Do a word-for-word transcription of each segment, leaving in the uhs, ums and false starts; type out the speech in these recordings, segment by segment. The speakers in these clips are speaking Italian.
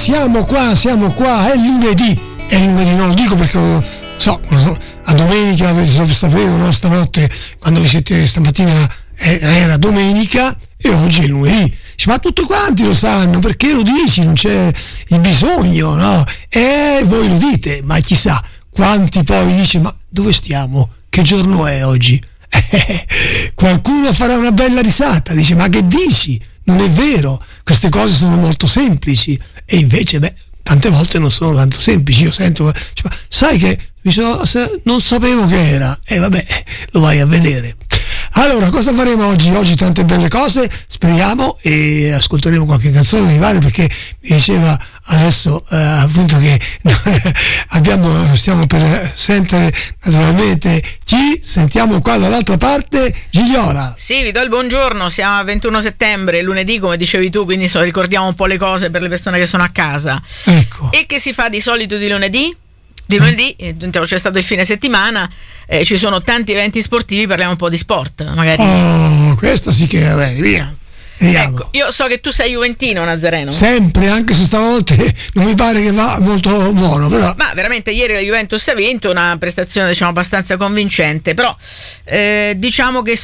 siamo qua, siamo qua, è lunedì, è lunedì, non lo dico perché so, a domenica avete sapevo, no? Stanotte quando vi siete, stamattina era domenica e oggi è lunedì. Ma tutti quanti lo sanno, perché lo dici, non c'è il bisogno, no? E voi lo dite, ma chissà quanti poi dice, ma dove stiamo? Che giorno è oggi? Eh, qualcuno farà una bella risata, dice, ma che dici? Non è vero, queste cose sono molto semplici, e invece, beh, tante volte non sono tanto semplici. Io sento, dice, ma sai che mi sono, non sapevo che era, e eh, vabbè, lo vai a vedere. Allora, cosa faremo oggi? Oggi tante belle cose, speriamo, e ascolteremo qualche canzone di Vale, perché mi diceva adesso eh, appunto che abbiamo, stiamo per sentire naturalmente chi sentiamo qua dall'altra parte. Gigliola. Sì, vi do il buongiorno, siamo al ventuno settembre, lunedì come dicevi tu, quindi so, ricordiamo un po' le cose per le persone che sono a casa. Ecco. E che si fa di solito di lunedì? Di lunedì eh, c'è stato il fine settimana, eh, ci sono tanti eventi sportivi, parliamo un po' di sport magari. Oh, questo sì che va bene, via. Vediamo. Ecco, io so che tu sei juventino, Nazareno. Sempre, anche se stavolta non mi pare che va molto buono, però. Ma veramente ieri la Juventus ha vinto, una prestazione diciamo abbastanza convincente, però eh, diciamo che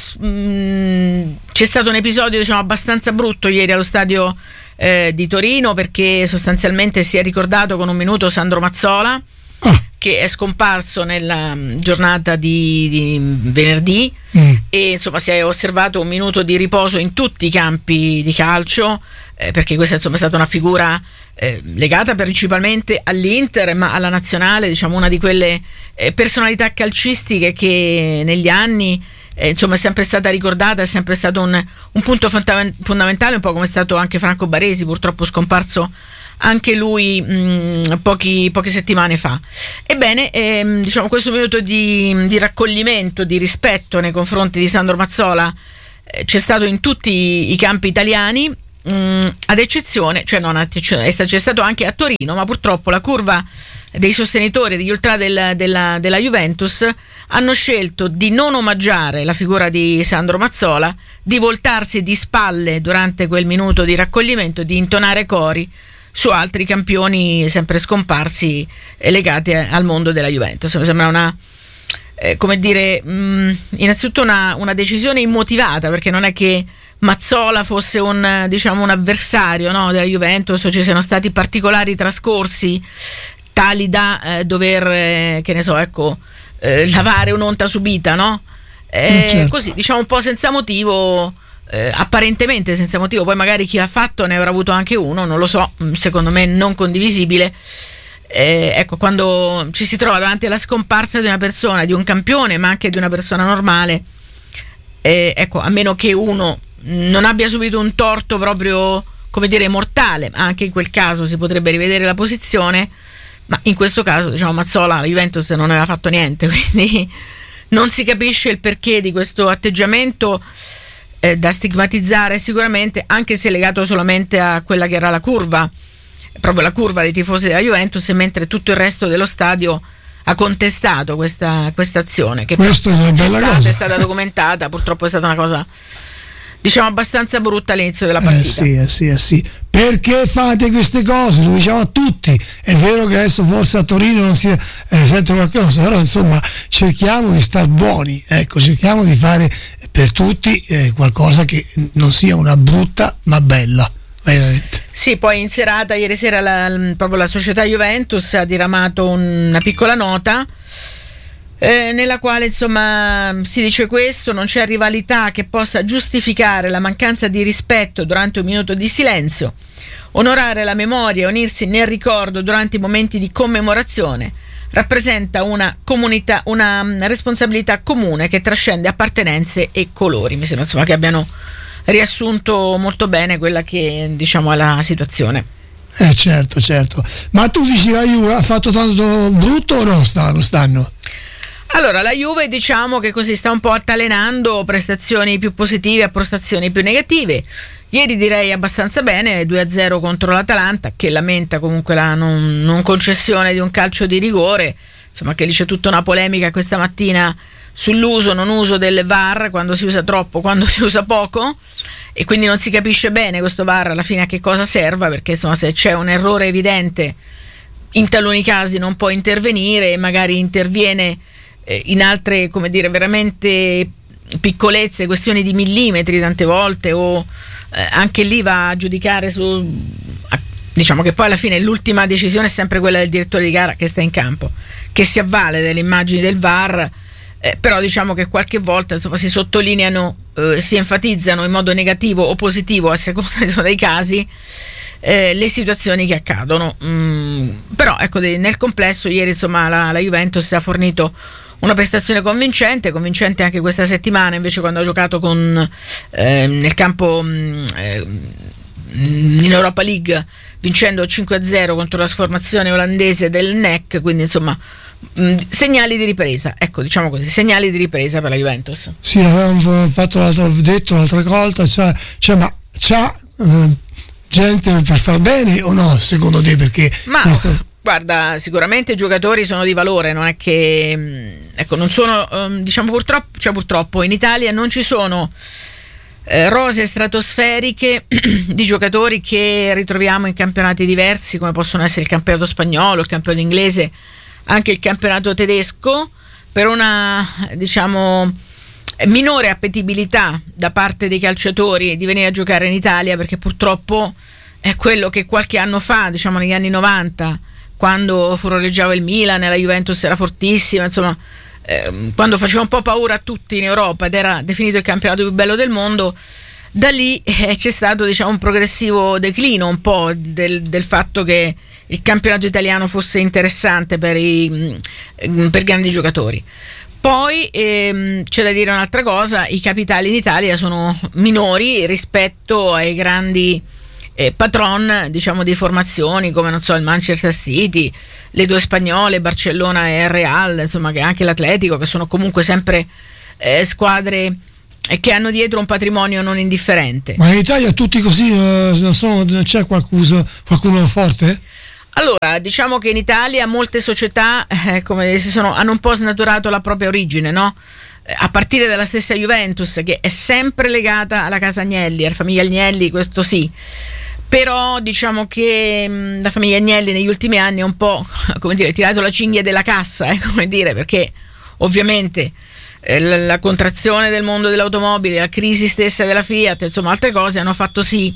mh, c'è stato un episodio diciamo abbastanza brutto ieri allo stadio eh, di Torino, perché sostanzialmente si è ricordato con un minuto Sandro Mazzola. Ah. Che è scomparso nella giornata di, di venerdì mm. e insomma si è osservato un minuto di riposo in tutti i campi di calcio, eh, perché questa insomma è stata una figura eh, legata principalmente all'Inter, ma alla nazionale, diciamo una di quelle eh, personalità calcistiche che negli anni eh, insomma è sempre stata ricordata, è sempre stato un, un punto fonda- fondamentale, un po' come è stato anche Franco Baresi, purtroppo scomparso anche lui mh, pochi, poche settimane fa. Ebbene, ehm, diciamo questo minuto di, di raccoglimento, di rispetto nei confronti di Sandro Mazzola eh, c'è stato in tutti i campi italiani, mh, ad eccezione, cioè non ad eccezione, c'è stato anche a Torino, ma purtroppo la curva dei sostenitori, degli ultra del, della, della Juventus hanno scelto di non omaggiare la figura di Sandro Mazzola, di voltarsi di spalle durante quel minuto di raccoglimento, di intonare cori su altri campioni sempre scomparsi e legati al mondo della Juventus. Mi sembra una, eh, come dire, mh, innanzitutto una, una decisione immotivata, perché non è che Mazzola fosse un, diciamo, un avversario, no, della Juventus, o ci siano stati particolari trascorsi tali da eh, dover, eh, che ne so, ecco, eh, lavare un'onta subita, no? Eh, certo. Così, diciamo un po' senza motivo. Eh, apparentemente senza motivo, poi magari chi l'ha fatto ne avrà avuto anche uno, non lo so, secondo me non condivisibile. Eh, ecco, quando ci si trova davanti alla scomparsa di una persona, di un campione, ma anche di una persona normale, eh, ecco, a meno che uno non abbia subito un torto proprio, come dire, mortale, anche in quel caso si potrebbe rivedere la posizione, ma in questo caso, diciamo, Mazzola, la Juventus non aveva fatto niente, quindi non si capisce il perché di questo atteggiamento Eh, da stigmatizzare sicuramente, anche se legato solamente a quella che era la curva, proprio la curva dei tifosi della Juventus, mentre tutto il resto dello stadio ha contestato questa questa azione, che Questo è, è, stata, è stata documentata. Purtroppo è stata una cosa, diciamo, abbastanza brutta all'inizio della partita. Eh sì, eh sì, eh sì. Perché fate queste cose? Lo diciamo a tutti. È vero che adesso forse a Torino non si eh, sente qualcosa, però insomma cerchiamo di star buoni, ecco, cerchiamo di fare per tutti eh, qualcosa che non sia una brutta ma bella, veramente. Sì, poi in serata ieri sera la, proprio la società Juventus ha diramato una piccola nota eh, nella quale insomma si dice questo: non c'è rivalità che possa giustificare la mancanza di rispetto durante un minuto di silenzio. Onorare la memoria e unirsi nel ricordo durante i momenti di commemorazione rappresenta una comunità, una responsabilità comune che trascende appartenenze e colori. Mi sembra insomma che abbiano riassunto molto bene quella che, diciamo, è la situazione. Eh certo, certo. Ma tu dici la Juve ha fatto tanto brutto o no stanno? stanno? Allora, la Juve, diciamo che così sta un po' altalenando prestazioni più positive a prestazioni più negative. Ieri direi abbastanza bene, due a zero contro l'Atalanta, che lamenta comunque la non, non concessione di un calcio di rigore, insomma, che lì c'è tutta una polemica questa mattina sull'uso non uso del V A R, quando si usa troppo, quando si usa poco, e quindi non si capisce bene questo V A R alla fine a che cosa serva, perché insomma se c'è un errore evidente in taluni casi non può intervenire, e magari interviene eh, in altre, come dire, veramente piccolezze, questioni di millimetri tante volte, o eh, anche lì va a giudicare su, a, diciamo che poi alla fine l'ultima decisione è sempre quella del direttore di gara che sta in campo, che si avvale delle immagini del V A R, eh, però diciamo che qualche volta insomma si sottolineano, eh, si enfatizzano in modo negativo o positivo a seconda dei casi eh, le situazioni che accadono. Mm, però ecco, nel complesso ieri insomma la, la Juventus ha fornito una prestazione convincente, convincente anche questa settimana invece quando ha giocato con eh, nel campo eh, in Europa League, vincendo cinque a zero contro la sformazione olandese del N E C, quindi insomma mh, segnali di ripresa, ecco, diciamo così, segnali di ripresa per la Juventus. Sì, avevamo fatto l'altro, detto l'altra volta, cioè, cioè ma c'ha eh, gente per far bene o no, secondo te? Perché ma questa... guarda, sicuramente i giocatori sono di valore, non è che ecco, non sono um, diciamo purtroppo, cioè purtroppo in Italia non ci sono eh, rose stratosferiche di giocatori che ritroviamo in campionati diversi, come possono essere il campionato spagnolo, il campionato inglese, anche il campionato tedesco, per una diciamo minore appetibilità da parte dei calciatori di venire a giocare in Italia, perché purtroppo è quello che qualche anno fa, diciamo negli anni novanta, quando furoreggiava il Milan e la Juventus era fortissima, insomma eh, quando faceva un po' paura a tutti in Europa ed era definito il campionato più bello del mondo, da lì eh, c'è stato diciamo un progressivo declino un po' del, del fatto che il campionato italiano fosse interessante per i per grandi giocatori. Poi ehm, c'è da dire un'altra cosa: i capitali in Italia sono minori rispetto ai grandi eh, patron, diciamo, di formazioni come, non so, il Manchester City, le due spagnole, Barcellona e Real, insomma, che anche l'Atletico, che sono comunque sempre eh, squadre eh, che hanno dietro un patrimonio non indifferente. Ma in Italia tutti così, eh, non, so, non c'è qualcuno, qualcuno forte? Allora, diciamo che in Italia molte società eh, come si sono, hanno un po' snaturato la propria origine, no? Eh, a partire dalla stessa Juventus, che è sempre legata alla casa Agnelli, alla famiglia Agnelli, questo sì. Però diciamo che mh, la famiglia Agnelli negli ultimi anni ha un po', come dire, tirato la cinghia della cassa, eh, come dire, perché ovviamente eh, la, la contrazione del mondo dell'automobile, la crisi stessa della Fiat, insomma altre cose hanno fatto sì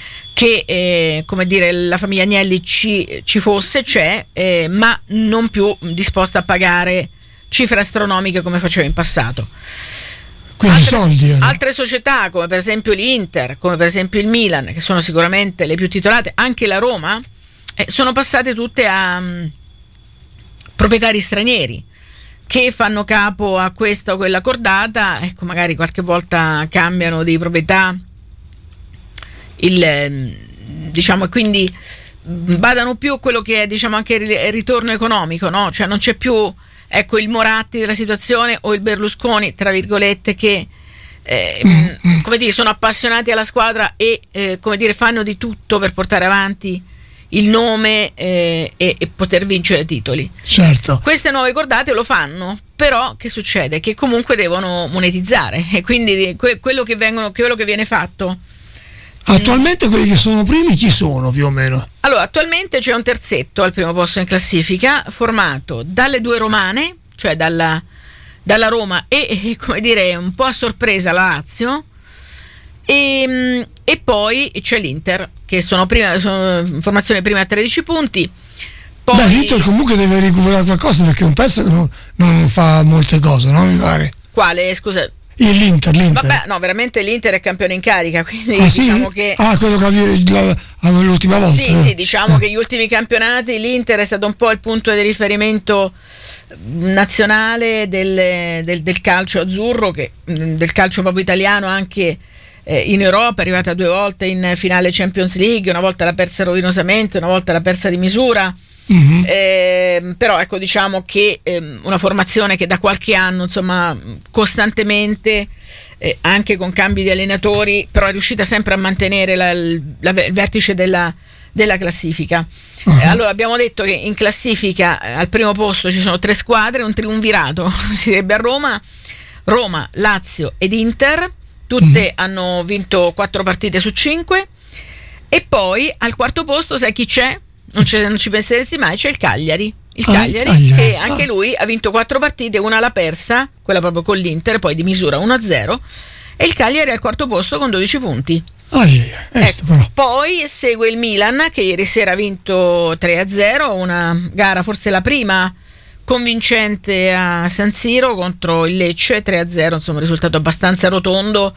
che eh, come dire, la famiglia Agnelli ci, ci fosse, c'è, eh, ma non più disposta a pagare cifre astronomiche come faceva in passato. Quindi altre, soldi, eh. altre società come per esempio l'Inter, come per esempio il Milan, che sono sicuramente le più titolate, anche la Roma, eh, sono passate tutte a um, proprietari stranieri che fanno capo a questa o quella cordata, ecco, magari qualche volta cambiano di proprietà, il, diciamo, e quindi badano più a quello che è, diciamo, anche il ritorno economico, no? Cioè non c'è più, ecco, il Moratti della situazione o il Berlusconi, tra virgolette, che eh, mm. come dire, sono appassionati alla squadra e eh, come dire, fanno di tutto per portare avanti il nome eh, e, e poter vincere titoli. Certo. Queste nuove cordate lo fanno, però che succede? Che comunque devono monetizzare, e quindi que- quello che vengono, quello che viene fatto. Attualmente quelli che sono primi chi sono più o meno? Allora, attualmente c'è un terzetto al primo posto in classifica, formato dalle due romane, cioè dalla, dalla Roma e, e, come dire, un po' a sorpresa la Lazio, e, e poi c'è l'Inter, che sono, prima, sono in formazione prima a tredici punti. Poi... Beh, l'Inter comunque deve recuperare qualcosa, perché è un pezzo che non, non fa molte cose, no? Mi pare. Quale, scusa? L'Inter, l'Inter. Vabbè, no, veramente l'Inter è campione in carica, quindi ah, sì? diciamo che ah, quello che avevi l'ultima volta. Sì, eh. sì, diciamo eh. che gli ultimi campionati l'Inter è stato un po' il punto di riferimento nazionale del, del, del calcio azzurro, che, del calcio proprio italiano, anche eh, in Europa, è arrivata due volte in finale Champions League, una volta l'ha persa rovinosamente, una volta l'ha persa di misura. Mm-hmm. Eh, però ecco, diciamo che eh, una formazione che da qualche anno, insomma, costantemente, eh, anche con cambi di allenatori, però è riuscita sempre a mantenere la, la, il vertice della, della classifica. Uh-huh. Eh, allora abbiamo detto che in classifica eh, al primo posto ci sono tre squadre, un triumvirato si direbbe a Roma, Roma, Lazio ed Inter, tutte Mm. hanno vinto quattro partite su cinque. E poi al quarto posto, sai chi c'è? Non, c'è, non ci penseresti mai, c'è il Cagliari. Il Ah, il Cagliari, Cagliari. che anche Ah. lui ha vinto quattro partite, una l'ha persa, quella proprio con l'Inter, poi di misura uno a zero, e il Cagliari è al quarto posto con dodici punti. Ah, yeah, questo Ecco, però. poi segue il Milan, che ieri sera ha vinto tre a zero, una gara forse la prima convincente a San Siro contro il Lecce, tre a zero, insomma un risultato abbastanza rotondo,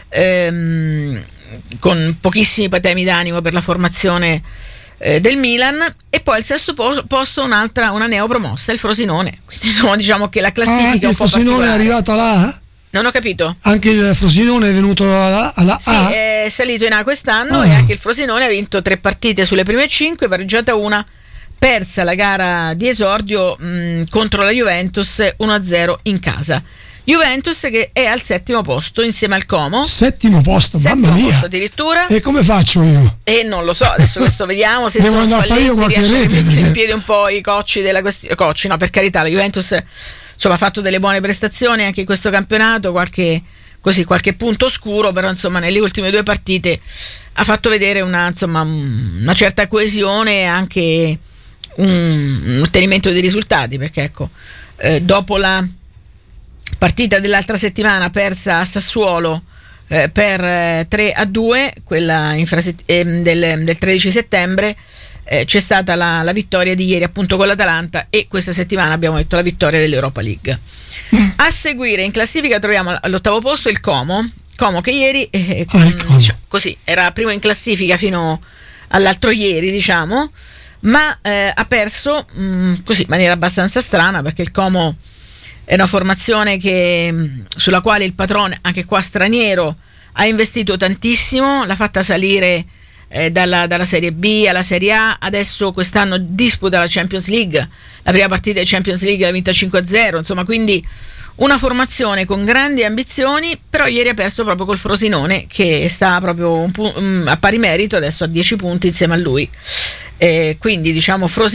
ehm, con pochissimi patemi d'animo per la formazione eh, del Milan. E poi al sesto po- posto un'altra, una neopromossa, il Frosinone. Quindi insomma diciamo che la Ah, classifica anche è un il po' Frosinone è particolare. arrivato là? Non ho capito. Anche il Frosinone è venuto alla, alla Sì, A? è salito in A quest'anno Ah. e anche il Frosinone ha vinto tre partite sulle prime cinque, pareggiata una, persa la gara di esordio mh, contro la Juventus uno a zero in casa. Juventus che è al settimo posto insieme al Como. Settimo posto, Settimo mamma mia. posto addirittura. E come faccio io? E non lo so, adesso questo vediamo se Devo insomma andare a fare io Spalletti qualche riesce a rete, rimettere in perché- piedi un po' i cocci della questione. Cocci, no, per carità, la Juventus insomma ha fatto delle buone prestazioni anche in questo campionato, qualche così qualche punto oscuro, però insomma nelle ultime due partite ha fatto vedere una, insomma, una certa coesione e anche un, un ottenimento di risultati, perché ecco, eh, dopo la partita dell'altra settimana persa a Sassuolo eh, per eh, tre a due, quella infraset- ehm, del, del tredici settembre, eh, c'è stata la, la vittoria di ieri appunto con l'Atalanta, e questa settimana abbiamo detto la vittoria dell'Europa League. A seguire in classifica troviamo all'ottavo posto il Como, Como che ieri eh, Ah, il Como. diciamo, così era primo in classifica fino all'altro ieri, diciamo, ma eh, ha perso mh, così in maniera abbastanza strana, perché il Como è una formazione che, mh, sulla quale il padrone, anche qua straniero, ha investito tantissimo, l'ha fatta salire eh, dalla, dalla Serie B alla Serie A, adesso quest'anno disputa la Champions League, la prima partita di Champions League l'ha vinta cinque a zero, insomma, quindi una formazione con grandi ambizioni, però ieri ha perso proprio col Frosinone, che sta proprio un pu- um, a pari merito, adesso a dieci punti insieme a lui. Eh, quindi diciamo Frosinone